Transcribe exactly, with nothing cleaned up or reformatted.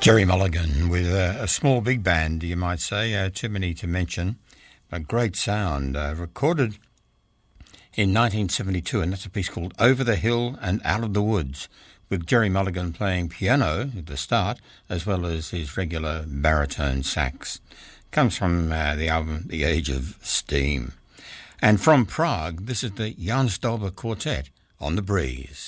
Gerry Mulligan with a, a small big band, you might say, uh, too many to mention, but great sound. Uh, recorded in nineteen seventy-two, and that's a piece called Over the Hill and Out of the Woods, with Gerry Mulligan playing piano at the start, as well as his regular baritone sax. Comes from uh, the album The Age of Steam. And from Prague, this is the Jan Stolber Quartet on The Breeze.